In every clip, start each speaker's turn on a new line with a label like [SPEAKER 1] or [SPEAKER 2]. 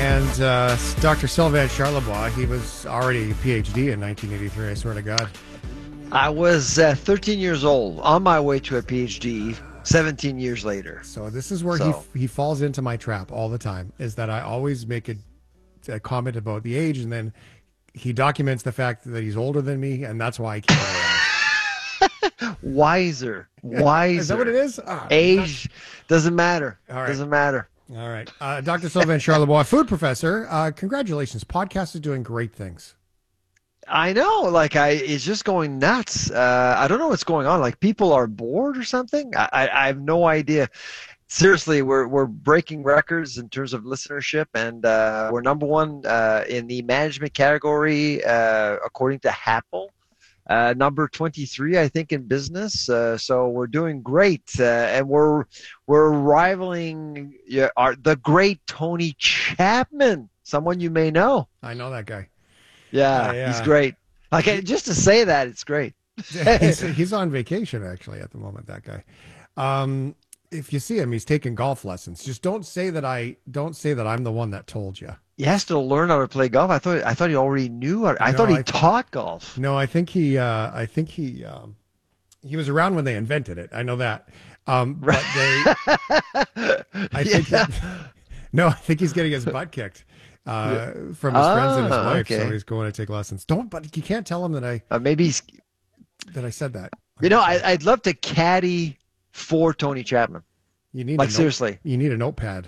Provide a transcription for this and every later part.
[SPEAKER 1] And Dr. Sylvain Charlebois, he was already a PhD in 1983, I swear to God.
[SPEAKER 2] I was 13 years old, on my way to a PhD 17 years later.
[SPEAKER 1] So this is where he falls into my trap all the time, is that I always make a comment about the age, and then he documents the fact that he's older than me, and that's why I keep it around.
[SPEAKER 2] Wiser.
[SPEAKER 1] Is that what it is?
[SPEAKER 2] Age doesn't matter.
[SPEAKER 1] All right.
[SPEAKER 2] Doesn't matter.
[SPEAKER 1] All right. Dr. Sylvain Charlebois, food professor, congratulations. Podcast is doing great things.
[SPEAKER 2] I know. It's just going nuts. I don't know what's going on. Like, people are bored or something. I have no idea. Seriously, we're breaking records in terms of listenership, and we're number one in the management category, according to Apple. Number 23, I think, in business. So we're doing great, and we're rivaling the great Tony Chapman, someone you may know.
[SPEAKER 1] I know that guy.
[SPEAKER 2] Yeah, he's great. Just to say that, it's great.
[SPEAKER 1] he's on vacation actually at the moment. That guy. If you see him, he's taking golf lessons. Just don't say that I'm the one that told you.
[SPEAKER 2] He has to learn how to play golf. I thought he already knew. I thought he taught golf.
[SPEAKER 1] No, I think he was around when they invented it. I know that. But I think he's getting his butt kicked from his friends and his wife. Okay. So he's going to take lessons. But you can't tell him that I said that.
[SPEAKER 2] I'd love to caddy for Tony Chapman.
[SPEAKER 1] You need
[SPEAKER 2] seriously.
[SPEAKER 1] You need a notepad.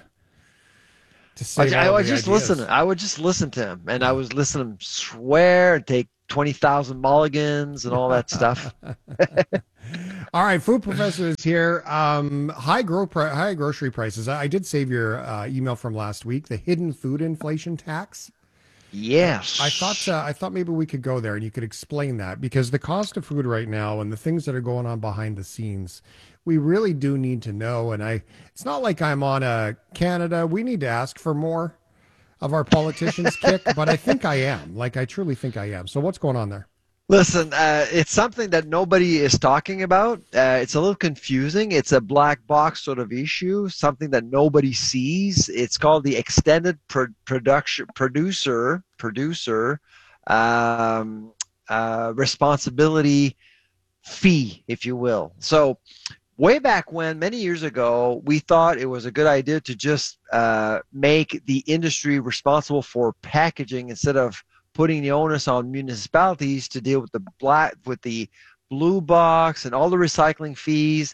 [SPEAKER 2] I would just listen to him, and I would listen to him swear and take 20,000 mulligans and all that stuff.
[SPEAKER 1] All right, food professor is here. High grocery prices. I did save your email from last week. The hidden food inflation tax.
[SPEAKER 2] Yes.
[SPEAKER 1] I thought maybe we could go there and you could explain that, because the cost of food right now and the things that are going on behind the scenes, we really do need to know. And it's not like I'm on Canada. We need to ask for more of our politicians kick, but I think I am. I truly think I am. So what's going on there?
[SPEAKER 2] Listen, it's something that nobody is talking about. It's a little confusing. It's a black box sort of issue, something that nobody sees. It's called the extended producer responsibility fee, if you will. So way back when, many years ago, we thought it was a good idea to just make the industry responsible for packaging instead of putting the onus on municipalities to deal with the blue box and all the recycling fees.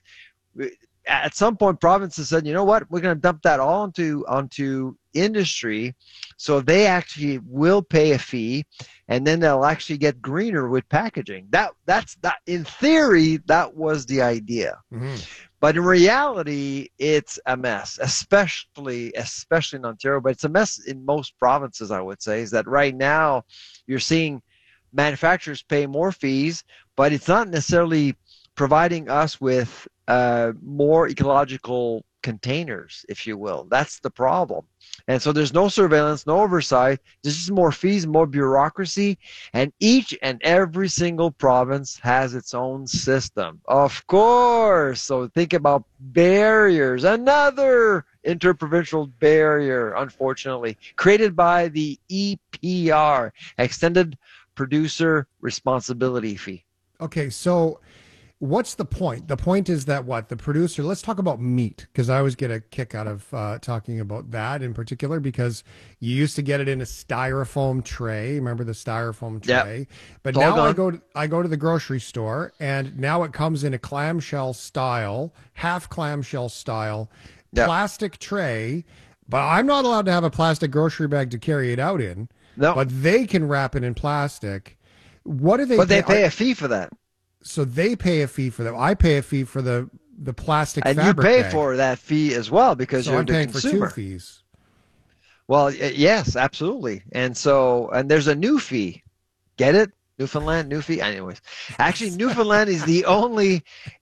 [SPEAKER 2] At some point, provinces said, you know what, we're going to dump that all onto industry, so they actually will pay a fee, and then they'll actually get greener with packaging. That's in theory, that was the idea. Mm-hmm. But in reality, it's a mess, especially in Ontario. But it's a mess in most provinces, I would say, is that right now you're seeing manufacturers pay more fees, but it's not necessarily providing us with more ecological containers, if you will. That's the problem. And so there's no surveillance, no oversight. There's just more fees, more bureaucracy, and each and every single province has its own system, of course. So think about barriers, another interprovincial barrier, unfortunately, created by the EPR, Extended Producer Responsibility Fee.
[SPEAKER 1] Okay, so what's the point? The point is that the producer, let's talk about meat, because I always get a kick out of talking about that in particular, because you used to get it in a styrofoam tray. Remember the styrofoam tray? Yep. But now I go to the grocery store, and now it comes in a clamshell style, half clamshell style, plastic tray. But I'm not allowed to have a plastic grocery bag to carry it out in. No. But they can wrap it in plastic. What do they?
[SPEAKER 2] But they pay a fee for that.
[SPEAKER 1] So they pay a fee for that. I pay a fee for the plastic
[SPEAKER 2] and
[SPEAKER 1] fabric
[SPEAKER 2] you pay
[SPEAKER 1] bag.
[SPEAKER 2] For that fee as well, because
[SPEAKER 1] so
[SPEAKER 2] you're
[SPEAKER 1] I'm
[SPEAKER 2] the
[SPEAKER 1] paying
[SPEAKER 2] consumer.
[SPEAKER 1] For 2 fees.
[SPEAKER 2] Well, yes, absolutely. And there's a new fee. Get it? Newfoundland, new fee. Anyways, actually, Newfoundland is the only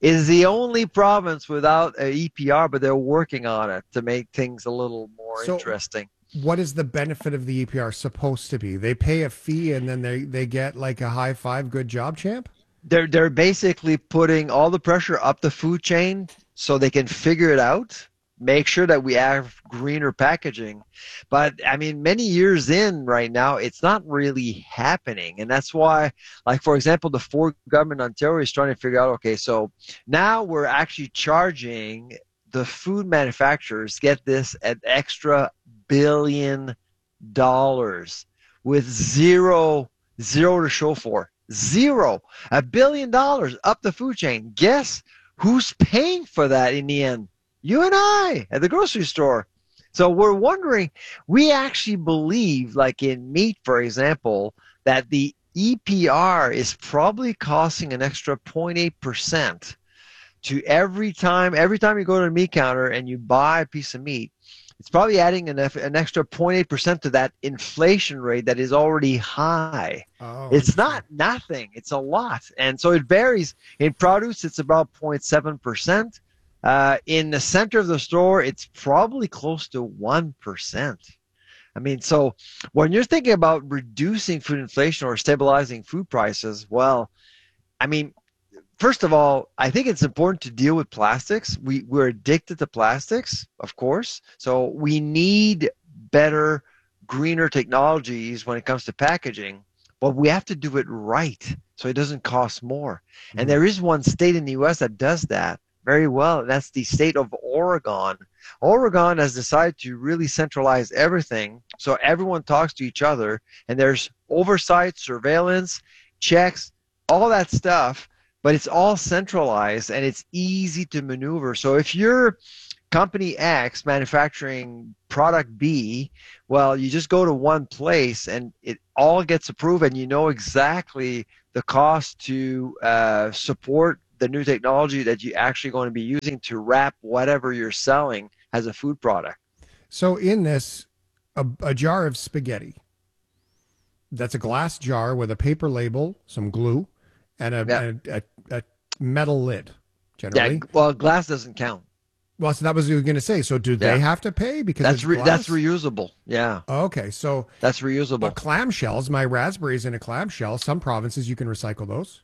[SPEAKER 2] province without an EPR, but they're working on it to make things a little more interesting.
[SPEAKER 1] What is the benefit of the EPR supposed to be? They pay a fee and then they get like a high five, good job, champ?
[SPEAKER 2] They're basically putting all the pressure up the food chain so they can figure it out. make sure that we have greener packaging. But I mean, many years in right now, it's not really happening. And that's why, like, for example, the Ford government in Ontario is trying to figure out, okay, so now we're actually charging the food manufacturers, get this, an extra $1 billion with zero to show for. Zero. $1 billion up the food chain. Guess who's paying for that in the end? You and I at the grocery store. So we're wondering, we actually believe, like in meat, for example, that the EPR is probably costing an extra 0.8% to every time you go to a meat counter and you buy a piece of meat. It's probably adding an extra 0.8% to that inflation rate that is already high.
[SPEAKER 1] Oh,
[SPEAKER 2] it's not nothing. It's a lot. And so it varies. In produce, it's about 0.7%. In the center of the store, it's probably close to 1%. I mean, so when you're thinking about reducing food inflation or stabilizing food prices, well, I mean, first of all, I think it's important to deal with plastics. We're addicted to plastics, of course. So we need better, greener technologies when it comes to packaging, but we have to do it right so it doesn't cost more. Mm-hmm. And there is one state in the U.S. that does that very well, and that's the state of Oregon. Oregon has decided to really centralize everything so everyone talks to each other, and there's oversight, surveillance, checks, all that stuff, but it's all centralized and it's easy to maneuver. So if you're company X manufacturing product B, well, you just go to one place and it all gets approved, and you know exactly the cost to support the new technology that you're actually going to be using to wrap whatever you're selling as a food product.
[SPEAKER 1] So in this, a jar of spaghetti, that's a glass jar with a paper label, some glue, and a metal lid, generally.
[SPEAKER 2] Yeah, well, glass doesn't count.
[SPEAKER 1] Well, so that was what I was going to say. So do they have to pay because
[SPEAKER 2] that's reusable? Yeah.
[SPEAKER 1] Okay, so
[SPEAKER 2] that's reusable.
[SPEAKER 1] But clamshells, my raspberries in a clamshell, some provinces you can recycle those.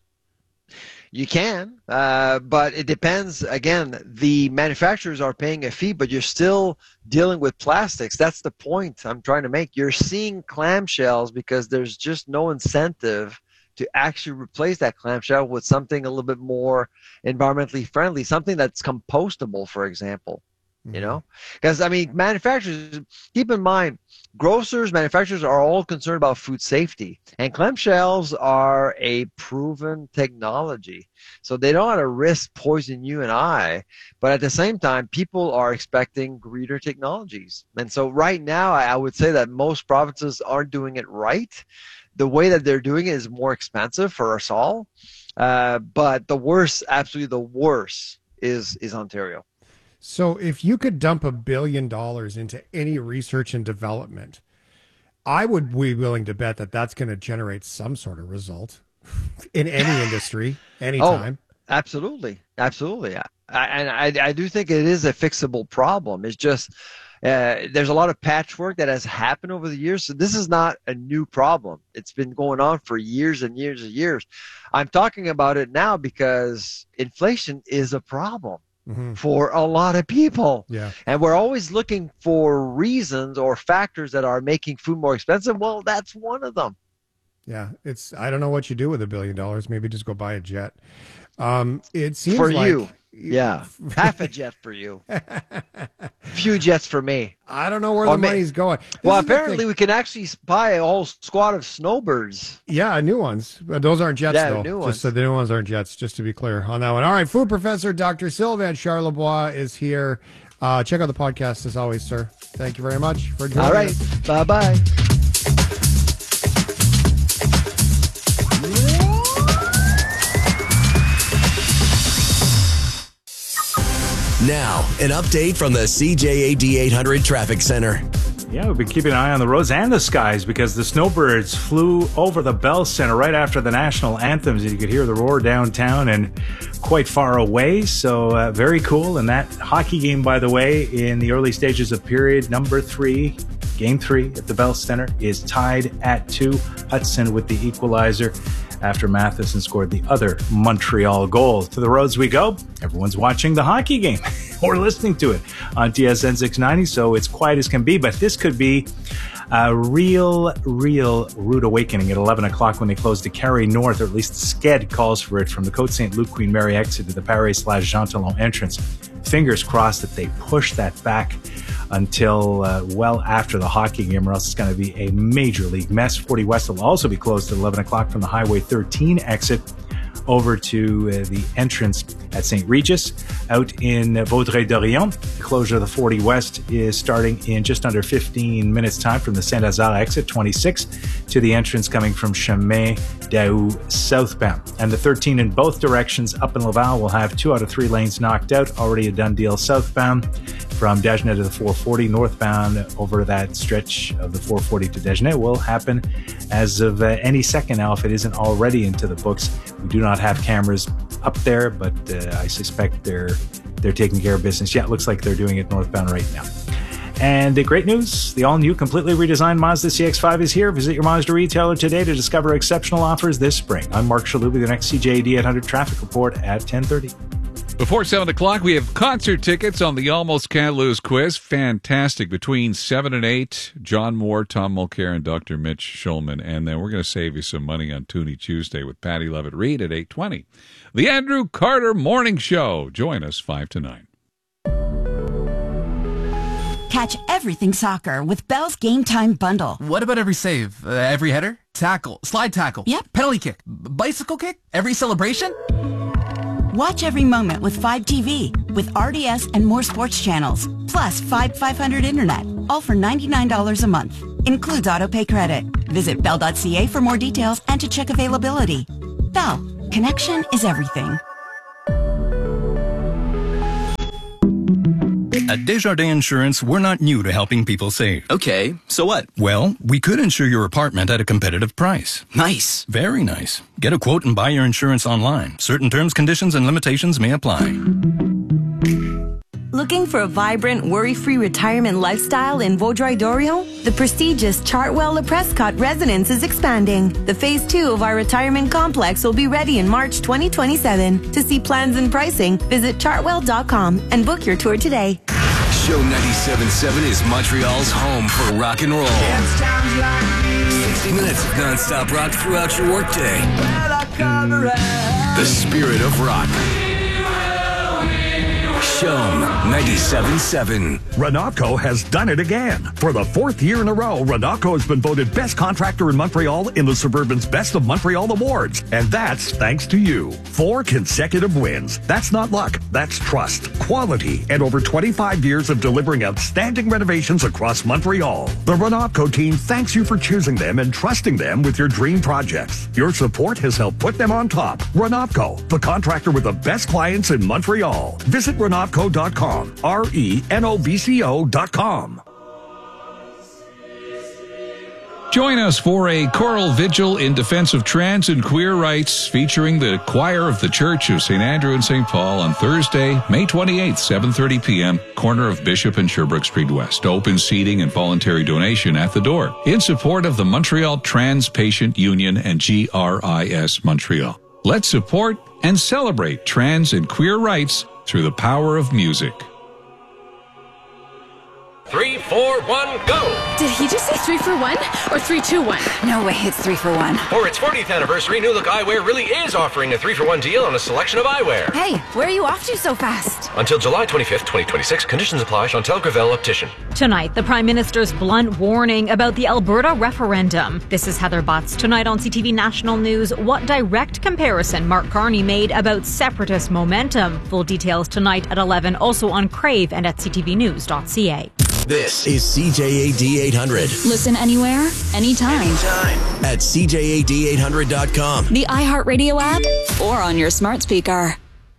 [SPEAKER 2] You can, but it depends. Again, the manufacturers are paying a fee, but you're still dealing with plastics. That's the point I'm trying to make. You're seeing clamshells because there's just no incentive to actually replace that clamshell with something a little bit more environmentally friendly, something that's compostable, for example. Mm-hmm. You know, because I mean, manufacturers, keep in mind, manufacturers are all concerned about food safety, and clamshells are a proven technology. So they don't want to risk poisoning you and I, but at the same time, people are expecting greener technologies. And so right now, I would say that most provinces aren't doing it right. The way that they're doing it is more expensive for us all. But the worst, absolutely the worst, is Ontario.
[SPEAKER 1] So if you could dump $1 billion into any research and development, I would be willing to bet that that's going to generate some sort of result in any industry, anytime.
[SPEAKER 2] Oh, absolutely. Absolutely. I do think it is a fixable problem. It's just there's a lot of patchwork that has happened over the years. So this is not a new problem. It's been going on for years and years and years. I'm talking about it now because inflation is a problem. Mm-hmm. For a lot of people.
[SPEAKER 1] Yeah.
[SPEAKER 2] And we're always looking for reasons or factors that are making food more expensive. Well, that's one of them.
[SPEAKER 1] Yeah. I don't know what you do with $1 billion. Maybe just go buy a jet. It seems
[SPEAKER 2] for
[SPEAKER 1] like
[SPEAKER 2] you. Yeah. Half a jet for you. Few jets for me.
[SPEAKER 1] I don't know where the money's going.
[SPEAKER 2] Well, apparently we can actually buy a whole squad of snowbirds.
[SPEAKER 1] Yeah, new ones. Those aren't jets, though.
[SPEAKER 2] New ones.
[SPEAKER 1] Just so the new ones aren't jets, just to be clear on that one. All right, food professor Dr. Sylvain Charlebois is here. Check out the podcast as always, sir. Thank you very much for joining us.
[SPEAKER 2] All right. Bye-bye.
[SPEAKER 3] Now, an update from the CJAD 800 Traffic Center.
[SPEAKER 4] Yeah, we've been keeping an eye on the roads and the skies because the snowbirds flew over the Bell Center right after the national anthems. You could hear the roar downtown and quite far away. So very cool. And that hockey game, by the way, in the early stages of period number 3, Game 3 at the Bell Center is tied at 2. Hudson with the equalizer after Matheson scored the other Montreal goal. To the roads we go. Everyone's watching the hockey game or listening to it on TSN 690, so it's quiet as can be. But this could be a real rude awakening at 11 o'clock when they close to Carey North, or at least Sked calls for it, from the Côte St. Luc Queen Mary exit to the Paris/Jean Talon entrance. Fingers crossed that they push that back until well after the hockey game, or else it's going to be a major league mess. 40 West will also be closed at 11 o'clock from the Highway 13 exit over to the entrance at St. Regis. Out in Vaudreuil-Dorion, the closure of the 40 West is starting in just under 15 minutes time from the Saint-Lazare exit 26 to the entrance coming from Chemin Daou southbound. And the 13 in both directions up in Laval will have 2 out of 3 lanes knocked out. Already a done deal southbound from Dagenais to the 440. Northbound over that stretch of the 440 to Dagenais will happen as of any second now, if it isn't already into the books. We do not have cameras up there, but I suspect they're taking care of business. Yeah, it looks like they're doing it northbound right now. And the great news, the all-new, completely redesigned Mazda CX-5 is here. Visit your Mazda retailer today to discover exceptional offers this spring. I'm Mark Shalhoub with the next CJAD 800 traffic report at 10:30.
[SPEAKER 5] Before 7 o'clock, we have concert tickets on the Almost Can't Lose quiz. Fantastic. Between 7 and 8, John Moore, Tom Mulcair, and Dr. Mitch Schulman. And then we're going to save you some money on Toonie Tuesday with Patty Levitt-Reid at 8:20. The Andrew Carter Morning Show. Join us 5 to 9.
[SPEAKER 6] Catch everything soccer with Bell's Game Time Bundle.
[SPEAKER 7] What about every save? Every header? Tackle? Slide tackle?
[SPEAKER 6] Yep.
[SPEAKER 7] Penalty kick? Bicycle kick? Every celebration?
[SPEAKER 6] Watch every moment with 5 TV with RDS and more sports channels. Plus 500 internet. All for $99 a month. Includes autopay credit. Visit bell.ca for more details and to check availability. Bell. Connection is everything.
[SPEAKER 8] At Desjardins Insurance, we're not new to helping people save.
[SPEAKER 9] Okay, so what?
[SPEAKER 8] Well, we could insure your apartment at a competitive price.
[SPEAKER 9] Nice.
[SPEAKER 8] Very nice. Get a quote and buy your insurance online. Certain terms, conditions, and limitations may apply.
[SPEAKER 10] Looking for a vibrant, worry-free retirement lifestyle in Vaudreuil-Dorion? The prestigious Chartwell Le Prescott residence is expanding. The Phase 2 of our retirement complex will be ready in March 2027. To see plans and pricing, visit chartwell.com and book your tour today.
[SPEAKER 3] Show 97.7 is Montreal's home for rock and roll. 60 minutes of non-stop rock throughout your workday. The spirit of rock. Show 97.7.
[SPEAKER 11] Renocco has done it again. For the 4th year in a row, Renocco has been voted best contractor in Montreal in the Suburban's Best of Montreal Awards. And that's thanks to you. 4 consecutive wins. That's not luck. That's trust, quality, and over 25 years of delivering outstanding renovations across Montreal. The Renocco team thanks you for choosing them and trusting them with your dream projects. Your support has helped put them on top. Renocco, the contractor with the best clients in Montreal. Visit Renocco.com. RENOVCO.com.
[SPEAKER 5] Join us for a choral vigil in defense of trans and queer rights featuring the choir of the Church of St. Andrew and St. Paul on Thursday, May 28th, 7:30 p.m., corner of Bishop and Sherbrooke Street West. Open seating and voluntary donation at the door in support of the Montreal Trans Patient Union and GRIS Montreal. Let's support and celebrate trans and queer rights through the power of music.
[SPEAKER 12] 3, 4, 1, go!
[SPEAKER 13] Did he just say 3 for 1 or 3, 2, 1?
[SPEAKER 6] No way, it's 3 for 1.
[SPEAKER 12] For its 40th anniversary, New Look Eyewear really is offering a 3 for 1 deal on a selection of eyewear.
[SPEAKER 13] Hey, where are you off to so fast?
[SPEAKER 12] Until July 25th, 2026. Conditions apply. Chantal Gravel, Optician.
[SPEAKER 14] Tonight, the Prime Minister's blunt warning about the Alberta referendum. This is Heather Butts. Tonight on CTV National News, what direct comparison Mark Carney made about separatist momentum. Full details tonight at 11, also on Crave and at ctvnews.ca.
[SPEAKER 3] This is CJAD 800.
[SPEAKER 15] Listen anywhere, anytime.
[SPEAKER 3] At CJAD800.com.
[SPEAKER 15] The iHeartRadio app or on your smart speaker.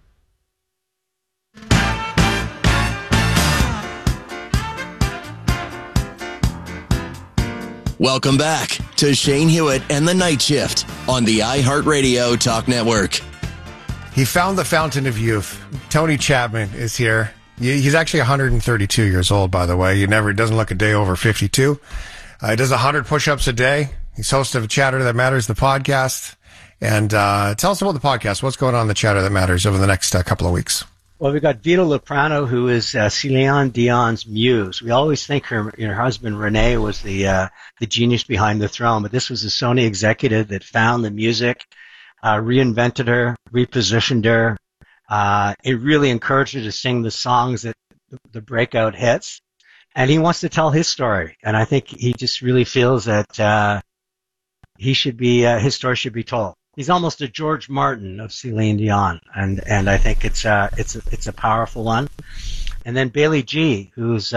[SPEAKER 3] Welcome back to Shane Hewitt and the Night Shift on the iHeartRadio Talk Network.
[SPEAKER 1] He found the fountain of youth. Tony Chapman is here. He's actually 132 years old, by the way. He doesn't look a day over 52. He does 100 push-ups a day. He's host of Chatter That Matters, the podcast. And tell us about the podcast. What's going on in the Chatter That Matters over the next couple of weeks?
[SPEAKER 9] Well, we've got Vito Loprano, who is Celine Dion's muse. We always think her husband Renee was the genius behind the throne, but this was a Sony executive that found the music, reinvented her, repositioned her. It really encouraged her to sing the songs that the breakout hits, and he wants to tell his story. And I think he just really feels that his story should be told. He's almost a George Martin of Celine Dion, and I think it's a powerful one. And then Bailey G, who's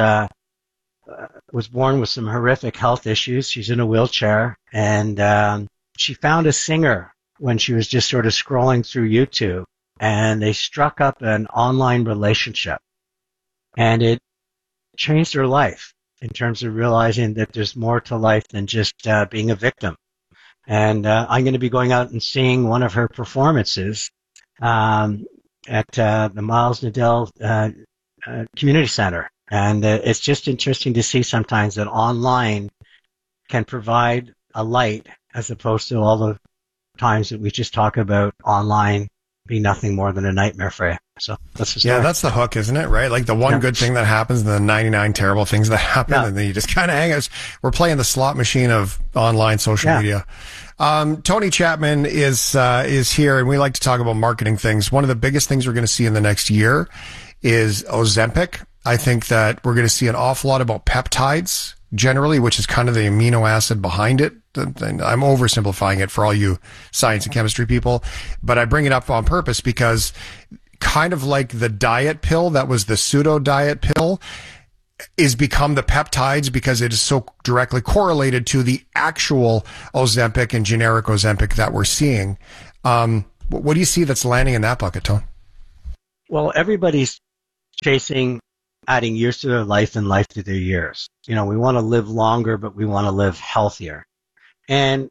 [SPEAKER 9] was born with some horrific health issues. She's in a wheelchair, and she found a singer when she was just sort of scrolling through YouTube, and they struck up an online relationship, and it changed her life in terms of realizing that there's more to life than just being a victim. And I'm going to be going out and seeing one of her performances at the Miles Nadell Community Center. And it's just interesting to see sometimes that online can provide a light as opposed to all the times that we just talk about online being nothing more than a nightmare for you. So that's the story.
[SPEAKER 1] Yeah, that's the hook, isn't it? Right? Like the one good thing that happens and the 99 terrible things that happen, and then you just kind of hang us. We're playing the slot machine of online social media. Tony Chapman is here, and we like to talk about marketing things. One of the biggest things we're going to see in the next year is Ozempic. I think that we're going to see an awful lot about peptides generally, which is kind of the amino acid behind it. I'm oversimplifying it for all you science and chemistry people, but I bring it up on purpose because kind of like the diet pill that was the pseudo diet pill is become the peptides because it is so directly correlated to the actual Ozempic and generic Ozempic that we're seeing. What do you see that's landing in that bucket, Tone?
[SPEAKER 9] Well, everybody's chasing adding years to their life and life to their years. We want to live longer, but we want to live healthier. And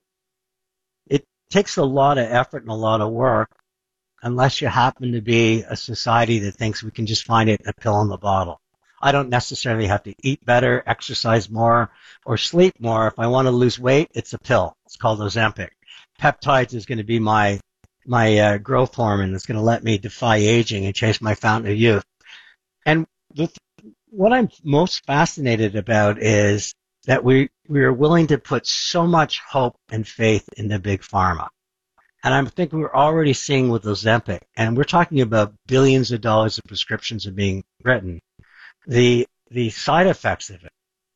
[SPEAKER 9] it takes a lot of effort and a lot of work unless you happen to be a society that thinks we can just find it in a pill in the bottle. I don't necessarily have to eat better, exercise more, or sleep more. If I want to lose weight, it's a pill. It's called Ozempic. Peptides is going to be my growth hormone that's going to let me defy aging and chase my fountain of youth. And what I'm most fascinated about is that we are willing to put so much hope and faith in the big pharma. And I think we're already seeing with Ozempic, and we're talking about billions of dollars of prescriptions are being written. The side effects of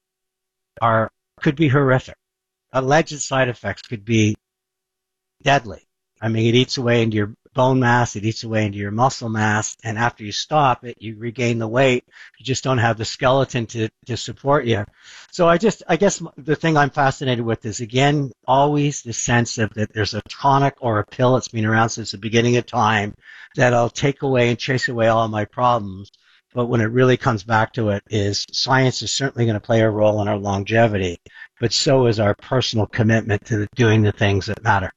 [SPEAKER 9] it could be horrific. Alleged side effects could be deadly. I mean, it eats away into your bone mass, it eats away into your muscle mass, and after you stop it, you regain the weight. You just don't have the skeleton to support you. So I guess the thing I'm fascinated with is, again, always the sense of that there's a tonic or a pill that's been around since the beginning of time that'll take away and chase away all of my problems. But when it really comes back to it, is science is certainly going to play a role in our longevity, but so is our personal commitment to doing the things that matter.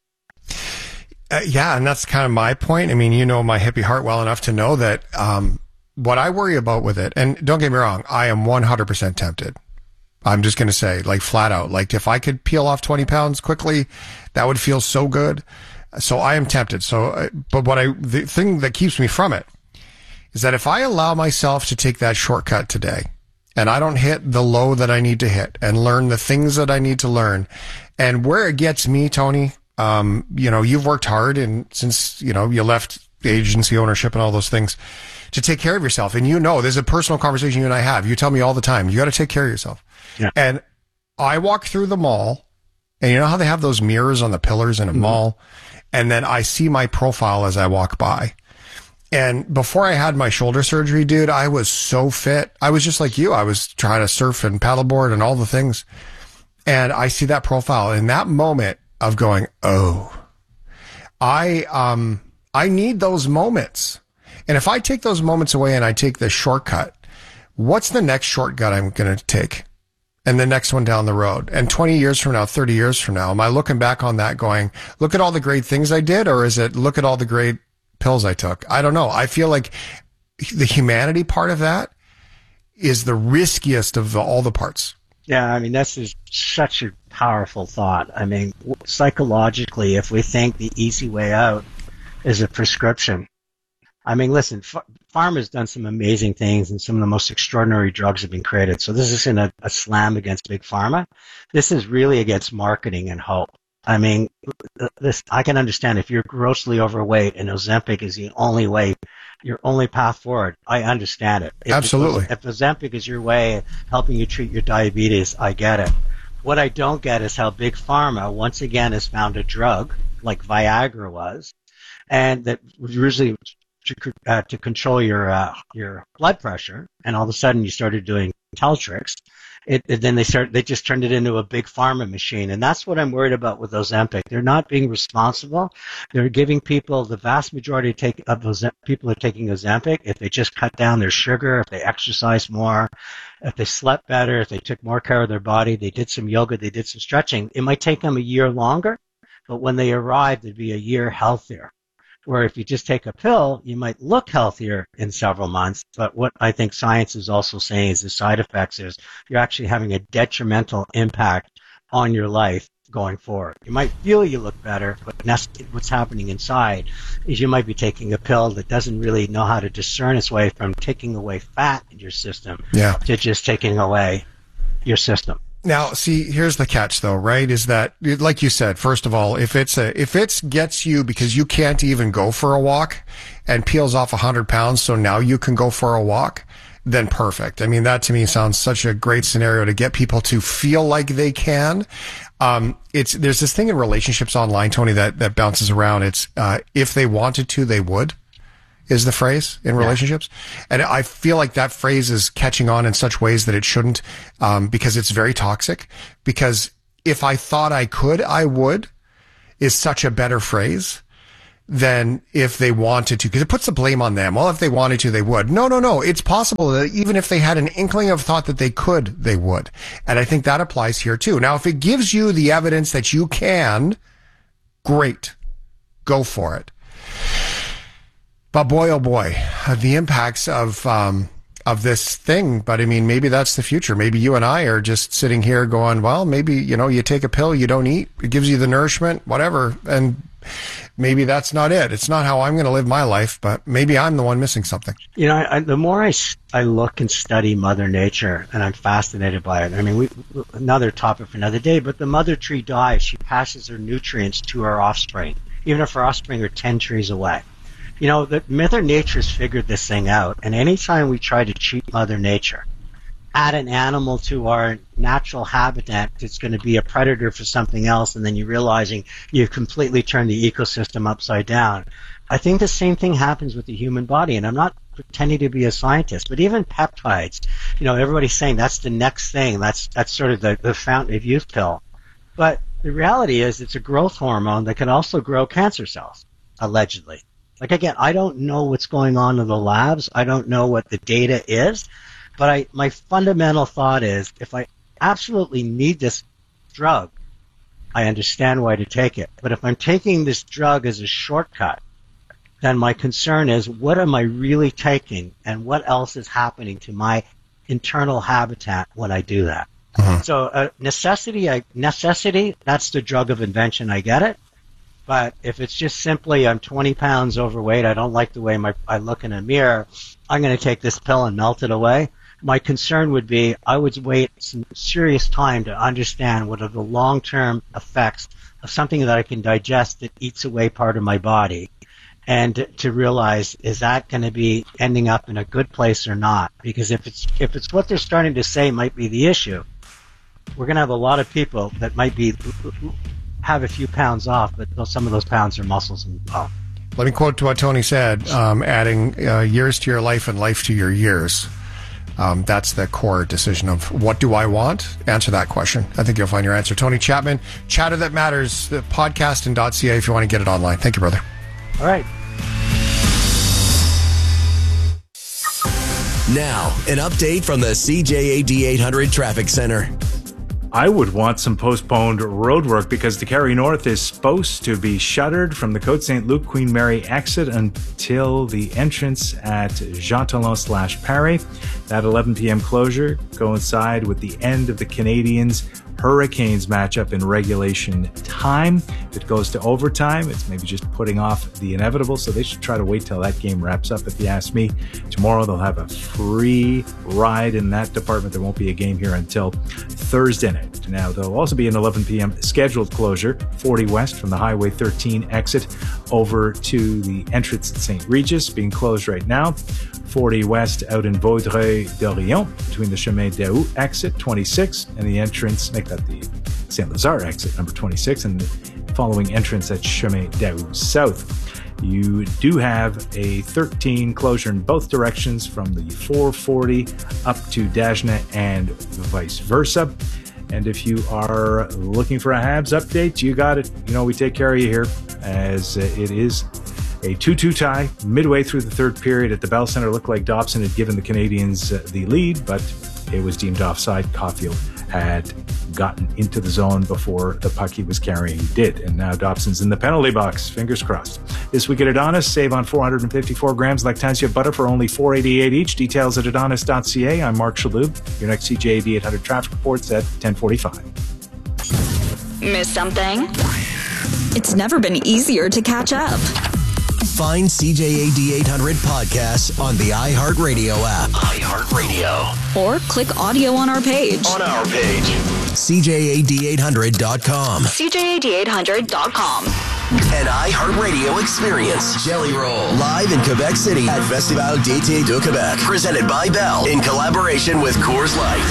[SPEAKER 1] Yeah, and that's kind of my point. I mean, you know my hippie heart well enough to know that what I worry about with it, and don't get me wrong, I am 100% tempted. I'm just going to say, like, flat out, like, if I could peel off 20 pounds quickly, that would feel so good. So I am tempted. So, but the thing that keeps me from it is that if I allow myself to take that shortcut today and I don't hit the low that I need to hit and learn the things that I need to learn, and where it gets me, Tony, you've worked hard and since, you left agency ownership and all those things to take care of yourself. And there's a personal conversation you and I have. You tell me all the time, you got to take care of yourself. Yeah. And I walk through the mall, and you know how they have those mirrors on the pillars in a mall? And then I see my profile as I walk by. And before I had my shoulder surgery, dude, I was so fit. I was just like you. I was trying to surf and paddleboard and all the things. And I see that profile in that moment of going, oh, I need those moments. And if I take those moments away and I take the shortcut, what's the next shortcut I'm going to take? And the next one down the road. And 20 years from now, 30 years from now, am I looking back on that going, look at all the great things I did? Or is it look at all the great pills I took? I don't know. I feel like the humanity part of that is the riskiest of all the parts.
[SPEAKER 9] Yeah, I mean, this is such a powerful thought. I mean, psychologically, if we think the easy way out is a prescription, I mean, listen, pharma's done some amazing things, and some of the most extraordinary drugs have been created. So this isn't a slam against big pharma. This is really against marketing and hope. I mean, I can understand if you're grossly overweight and Ozempic is the only way, your only path forward. I understand it.
[SPEAKER 1] Absolutely.
[SPEAKER 9] If Ozempic is your way of helping you treat your diabetes, I get it. What I don't get is how big pharma once again has found a drug like Viagra was, and that was usually to control your blood pressure, and all of a sudden you started doing Teltrix. Then they just turned it into a big pharma machine, and that's what I'm worried about with Ozempic. They're not being responsible. They're giving people, the vast majority of those people are taking Ozempic, if they just cut down their sugar, if they exercise more, if they slept better, if they took more care of their body, they did some yoga, they did some stretching. It might take them a year longer, but when they arrive, they'd be a year healthier. Where if you just take a pill, you might look healthier in several months. But what I think science is also saying is the side effects is you're actually having a detrimental impact on your life going forward. You might feel you look better, but what's happening inside is you might be taking a pill that doesn't really know how to discern its way from taking away fat in your system to just taking away your system.
[SPEAKER 1] Now, see, here's the catch though, right? Is that, like you said, first of all, if it gets you because you can't even go for a walk and peels off 100 pounds, so now you can go for a walk, then perfect. I mean, that to me sounds such a great scenario to get people to feel like they can. There's this thing in relationships online, Tony, that bounces around. It's, if they wanted to, they would. Is the phrase in relationships. And I feel like that phrase is catching on in such ways that it shouldn't, because it's very toxic. Because if I thought I could, I would is such a better phrase than if they wanted to, because it puts the blame on them. Well, if they wanted to, they would. No. It's possible that even if they had an inkling of thought that they could, they would. And I think that applies here too. Now, if it gives you the evidence that you can, great. Go for it. But boy, oh boy, the impacts of this thing. But I mean, maybe that's the future. Maybe you and I are just sitting here going, well, maybe, you take a pill, you don't eat, it gives you the nourishment, whatever. And maybe that's not it. It's not how I'm going to live my life, but maybe I'm the one missing something.
[SPEAKER 9] The more I look and study Mother Nature, and I'm fascinated by it. I mean, another topic for another day, but the mother tree dies. She passes her nutrients to her offspring, even if her offspring are 10 trees away. The Mother Nature's figured this thing out, and anytime we try to cheat Mother Nature, add an animal to our natural habitat that's going to be a predator for something else, and then you're realizing you've completely turned the ecosystem upside down. I think the same thing happens with the human body, and I'm not pretending to be a scientist, but even peptides, everybody's saying that's the next thing, that's sort of the fountain of youth pill. But the reality is it's a growth hormone that can also grow cancer cells, allegedly. Like, again, I don't know what's going on in the labs. I don't know what the data is. But my fundamental thought is, if I absolutely need this drug, I understand why to take it. But if I'm taking this drug as a shortcut, then my concern is, what am I really taking, and what else is happening to my internal habitat when I do that? Uh-huh. So necessity, that's the drug of invention. I get it. But if it's just simply I'm 20 pounds overweight, I don't like the way I look in a mirror, I'm going to take this pill and melt it away. My concern would be I would wait some serious time to understand what are the long-term effects of something that I can digest that eats away part of my body, and to realize, is that going to be ending up in a good place or not? Because if it's what they're starting to say might be the issue, we're going to have a lot of people that might have a few pounds off, but some of those pounds are muscles and bone.
[SPEAKER 1] Let me quote to what Tony said, adding years to your life and life to your years. That's the core decision of what do I want? Answer that question. I think you'll find your answer. Tony Chapman, Chatter That Matters, the podcast and .ca if you want to get it online. Thank you, brother.
[SPEAKER 9] All right.
[SPEAKER 3] Now, an update from the CJAD 800 Traffic Center.
[SPEAKER 4] I would want some postponed road work because the Kerry North is supposed to be shuttered from the Côte St. Luc Queen Mary exit until the entrance at Jean Talon/Parry. That 11 p.m. closure coincide with the end of the Canadiens Hurricanes matchup in regulation time. If it goes to overtime, it's maybe just putting off the inevitable, so they should try to wait till that game wraps up, if you ask me. Tomorrow they'll have a free ride in that department. There won't be a game here until Thursday night. Now, there'll also be an 11 p.m. scheduled closure, 40 West from the Highway 13 exit over to the entrance at St. Regis, being closed right now. 40 West out in Vaudreuil-Dorion between the Chemin Daou exit 26 and the entrance, make that the St. Lazare exit number 26, and the following entrance at Chemin Daou South. You do have a 13 closure in both directions from the 440 up to Dajna and vice versa. And if you are looking for a Habs update, you got it. You know, we take care of you here, as it is a 2-2 tie midway through the third period at the Bell Centre. Looked like Dobson had given the Canadians the lead, but it was deemed offside. Caulfield had gotten into the zone before the puck he was carrying did. And now Dobson's in the penalty box. Fingers crossed. This week at Adonis, save on 454 grams Lactantia butter for only $4.88 each. Details at adonis.ca. I'm Mark Shalhoub. Your next CJAD 800 traffic report's at 10:45.
[SPEAKER 15] Miss something? It's never been easier to catch up.
[SPEAKER 3] Find CJAD 800 podcasts on the iHeartRadio app. iHeartRadio.
[SPEAKER 15] Or click audio on our page.
[SPEAKER 3] CJAD800.com.
[SPEAKER 15] CJAD800.com.
[SPEAKER 3] An iHeartRadio experience. Jelly Roll. Live in Quebec City at Festival d'été de Québec. Presented by Bell in collaboration with Coors Light.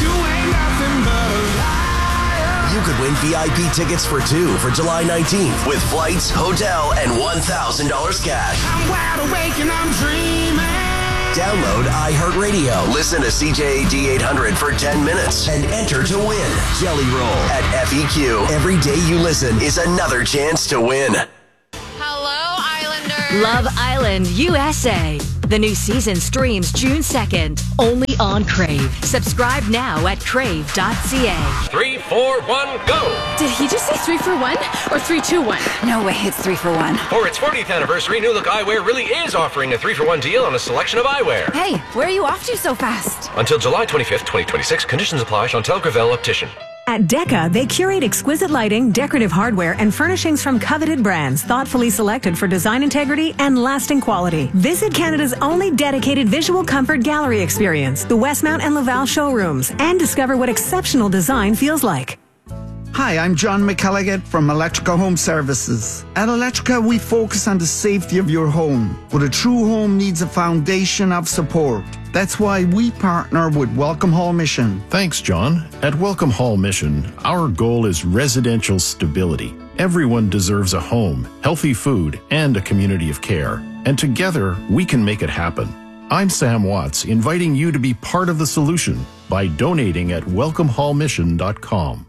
[SPEAKER 3] You could win VIP tickets for two for July 19th with flights, hotel, and $1,000 cash.
[SPEAKER 16] I'm wide awake and I'm dreaming.
[SPEAKER 3] Download iHeartRadio. Listen to CJAD 800 for 10 minutes and enter to win. Jelly Roll at FEQ. Every day you listen is another chance to win.
[SPEAKER 13] Hello, Islanders.
[SPEAKER 14] Love Island USA. The new season streams June 2nd, only on Crave. Subscribe now at crave.ca.
[SPEAKER 12] 3, 4, 1, go!
[SPEAKER 13] Did he just say 3 for 1 or 3, 2, 1?
[SPEAKER 17] No way, it's 3 for 1.
[SPEAKER 12] For its 40th anniversary, New Look Eyewear really is offering a 3 for 1 deal on a selection of eyewear.
[SPEAKER 13] Hey, where are you off to so fast?
[SPEAKER 12] Until July 25th, 2026, conditions apply. Chantel Gravel, Optician.
[SPEAKER 18] At Deca, they curate exquisite lighting, decorative hardware, and furnishings from coveted brands, thoughtfully selected for design integrity and lasting quality. Visit Canada's only dedicated visual comfort gallery experience, the Westmount and Laval showrooms, and discover what exceptional design feels like.
[SPEAKER 19] Hi, I'm John McElligott from Electrica Home Services. At Electrica, we focus on the safety of your home, but a true home needs a foundation of support. That's why we partner with Welcome Hall Mission.
[SPEAKER 20] Thanks, John. At Welcome Hall Mission, our goal is residential stability. Everyone deserves a home, healthy food, and a community of care. And together, we can make it happen. I'm Sam Watts, inviting you to be part of the solution by donating at welcomehallmission.com.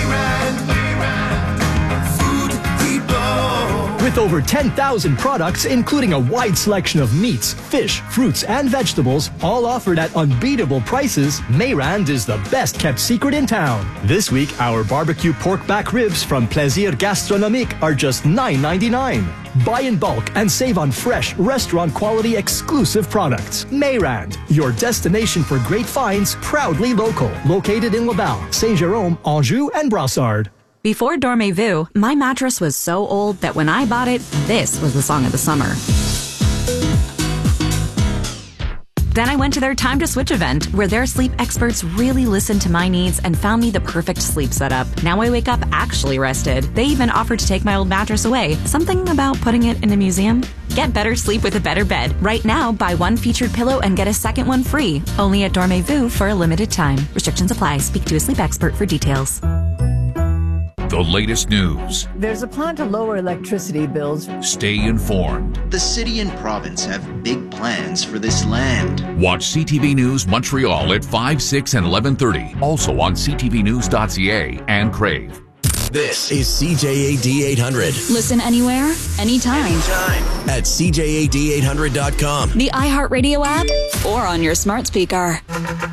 [SPEAKER 21] With over 10,000 products, including a wide selection of meats, fish, fruits, and vegetables, all offered at unbeatable prices, Mayrand is the best-kept secret in town. This week, our barbecue pork back ribs from Plaisir Gastronomique are just $9.99. Buy in bulk and save on fresh, restaurant-quality exclusive products. Mayrand, your destination for great finds, proudly local. Located in Laval, Saint-Jérôme, Anjou, and Brassard.
[SPEAKER 22] Before Dormez-vous, my mattress was so old that when I bought it, this was the song of the summer. Then I went to their Time to Switch event, where their sleep experts really listened to my needs and found me the perfect sleep setup. Now I wake up actually rested. They even offered to take my old mattress away. Something about putting it in a museum? Get better sleep with a better bed. Right now, buy one featured pillow and get a second one free. Only at Dormez-vous for a limited time. Restrictions apply. Speak to a sleep expert for details.
[SPEAKER 5] The latest news.
[SPEAKER 23] There's a plan to lower electricity bills.
[SPEAKER 5] Stay informed.
[SPEAKER 24] The city and province have big plans for this land.
[SPEAKER 5] Watch CTV News Montreal at 5, 6, and 11:30. Also on ctvnews.ca and Crave.
[SPEAKER 3] This is CJAD 800.
[SPEAKER 15] Listen anywhere, anytime.
[SPEAKER 3] At CJAD800.com.
[SPEAKER 15] The iHeartRadio app or on your smart speaker.